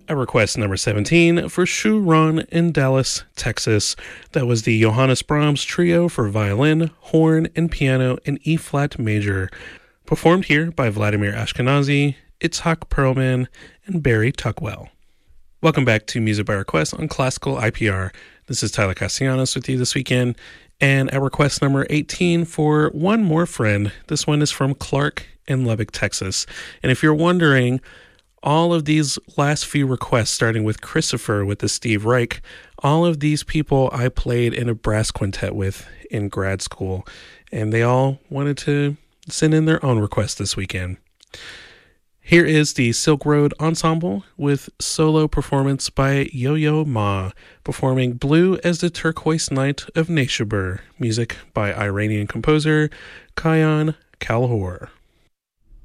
At request number 17 for Shu Ron in Dallas, Texas. That was the Johannes Brahms Trio for violin, horn, and piano in E-flat major. Performed here by Vladimir Ashkenazy, Itzhak Perlman, and Barry Tuckwell. Welcome back to Music by Request on Classical IPR. This is Tyler Castellanos with you this weekend. And at request number 18 for One More Friend. This one is from Clark in Lubbock, Texas. And if you're wondering, all of these last few requests, starting with Christopher with the Steve Reich, all of these people I played in a brass quintet with in grad school, and they all wanted to send in their own requests this weekend. Here is the Silk Road Ensemble with solo performance by Yo-Yo Ma, performing Blue as the Turquoise Night of Neshaber, music by Iranian composer Kayan Kalhor.